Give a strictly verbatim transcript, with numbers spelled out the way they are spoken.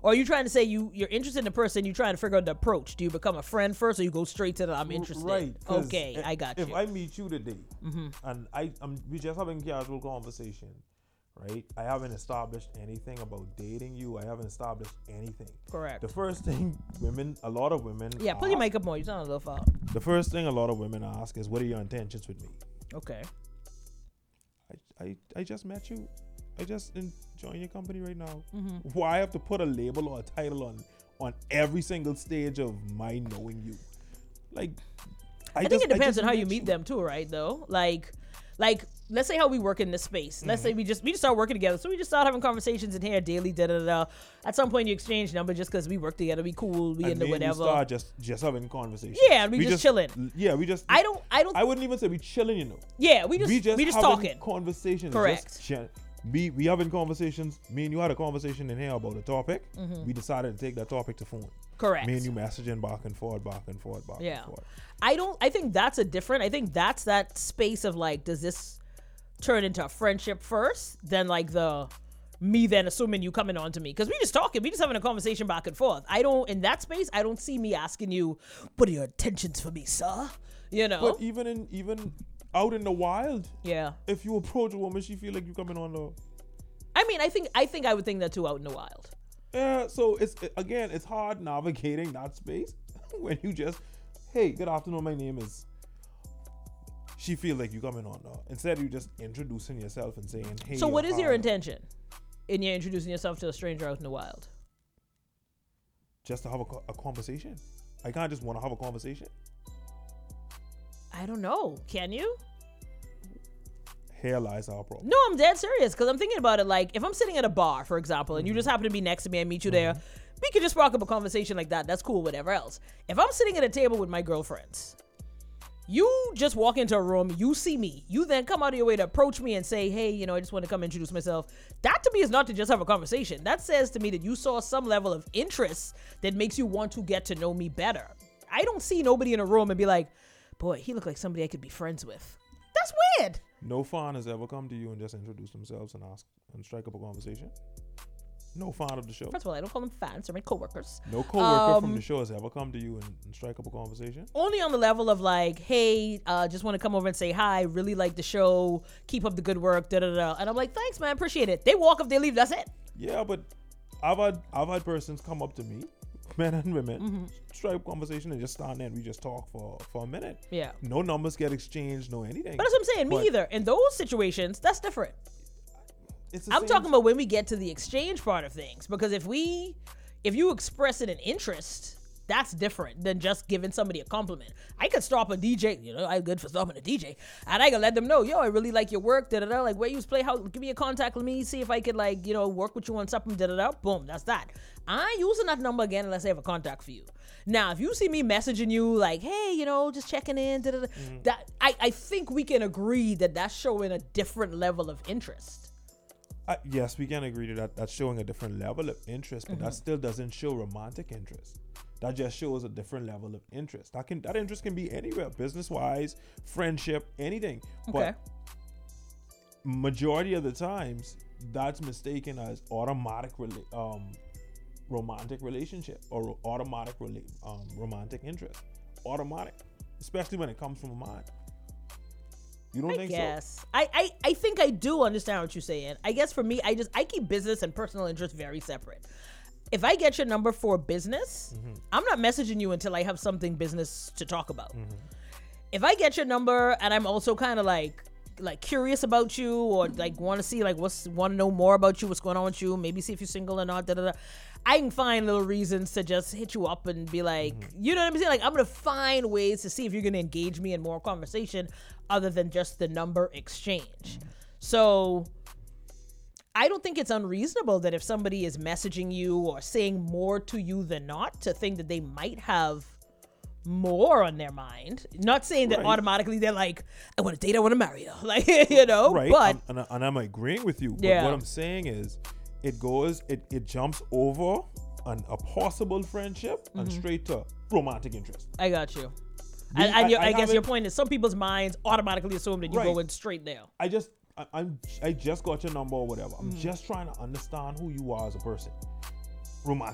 Or are you trying to say you, you're interested in the person, you're trying to figure out the approach? Do you become a friend first, or you go straight to the I'm interested? Right. 'cause Okay, if, I got you. If I meet you today, Mm-hmm. and I, I'm, we just having casual conversation, right? I haven't established anything about dating you. I haven't established anything. Correct. The first thing women, a lot of women Yeah, pull your ask- makeup more. You sound a little foul. The first thing a lot of women ask is, what are your intentions with me? Okay. I, I, I just met you. I just enjoying your company right now. Mm-hmm. Why I have to put a label or a title on on every single stage of my knowing you? Like, I, I just, think it depends I just on how you met meet them too, right? Though, like, like let's say how we work in this space. Let's Mm-hmm. say we just we just start working together, so we just start having conversations in here daily. Da da da. At some point, you exchange number just because we work together. We cool. We And into me and you whatever. start just just having conversations. Yeah, we just chilling. Yeah, we just. I don't. I don't. I wouldn't even say we chilling. You know, yeah, we just we just, we just having talking. conversations. Correct. Just gen- we we having conversations. Me and you had a conversation in here about a topic. Mm-hmm. We decided to take that topic to phone. Correct. Me and you messaging back and forth, back and forth, back Yeah. and forth. I don't. I think that's a different. I think that's that space of like, does this turn into a friendship first? Then like the me then assuming you coming on to me because we just talking, we just having a conversation back and forth. I don't in that space. I don't see me asking you, what are your intentions for me, sir? You know. But even in even out in the wild, yeah. if you approach a woman, she feel like you coming on the. I mean, I think I think I would think that too out in the wild. Yeah, so it's again, it's hard navigating that space when you just, hey, good afternoon, my name is. She feel like you coming on her. Instead, you just introducing yourself and saying, hey. So what is your hi. intention in you introducing yourself to a stranger out in the wild? Just to have a, co- a conversation. I can't just want to have a conversation. I don't know. Can you? Here lies our problem. No, I'm dead serious because I'm thinking about it. Like, if I'm sitting at a bar, for example, and Mm-hmm. you just happen to be next to me and meet you there, we could just spark up a conversation like that. That's cool, whatever else. If I'm sitting at a table with my girlfriends, you just walk into a room, you see me, you then come out of your way to approach me and say, hey, you know, I just want to come introduce myself. That to me is not to just have a conversation. That says to me that you saw some level of interest that makes you want to get to know me better. I don't see nobody in a room and be like, boy, he looked like somebody I could be friends with. That's weird. No fan has ever come to you and just introduced themselves and ask and strike up a conversation. No fan of the show. First of all, I don't call them fans. They're my coworkers. No coworker from Um, the show has ever come to you and, and strike up a conversation. Only on the level of like, hey, uh, just want to come over and say hi. Really like the show. Keep up the good work. Da da da. And I'm like, thanks, man. Appreciate it. They walk up, they leave. That's it. Yeah, but I've had I've had persons come up to me, men and women, Mm-hmm. strike up conversation and just stand there and we just talk for, for a minute. Yeah. No numbers get exchanged, no anything. But that's what I'm saying. Me But either. In those situations, that's different. It's the I'm same- talking about when we get to the exchange part of things. Because if we, if you express an interest, that's different than just giving somebody a compliment. I could stop a D J, you know, I'm good for stopping a D J, and I can let them know, yo, I really like your work, da da da. Like, where you play, how, give me a contact, let me see if I could, like, you know, work with you on something, da da da. Boom, that's that. I ain't using that number again unless I have a contact for you. Now, if you see me messaging you, like, hey, you know, just checking in, da da da, that I, I think we can agree that that's showing a different level of interest. Uh, yes, we can agree to that. That's showing a different level of interest, but Mm-hmm. that still doesn't show romantic interest. That just shows a different level of interest. That can that interest can be anywhere, business wise, friendship, anything. Okay. But majority of the times, that's mistaken as automatic rela- um, romantic relationship or automatic rela- um, romantic interest. Automatic, especially when it comes from a man. You don't I think so? guess. I, I, I think I do understand what you're saying. I guess for me, I just I keep business and personal interest very separate. If I get your number for business, Mm-hmm. I'm not messaging you until I have something business to talk about. Mm-hmm. If I get your number and I'm also kind of like like curious about you or like want to see like what's want to know more about you, what's going on with you, maybe see if you're single or not, da da da. I can find little reasons to just hit you up and be like, Mm-hmm. you know what I'm saying? Like, I'm gonna find ways to see if you're gonna engage me in more conversation other than just the number exchange. So I don't think it's unreasonable that if somebody is messaging you or saying more to you than not, to think that they might have more on their mind. Not saying that Right. automatically they're like, I want to date, I want to marry her. Like, you know, Right, but I'm- and, I- and I'm agreeing with you. But Yeah. what I'm saying is, it goes, it, it jumps over an, a possible friendship and Mm-hmm. straight to romantic interest. I got you. We- and and I- your- I I, guess your haven't- point is some people's minds automatically assume that you Right. go in straight there. I just, I, I'm, I just got your number or whatever. Mm-hmm. I'm just trying to understand who you are as a person. Romantic.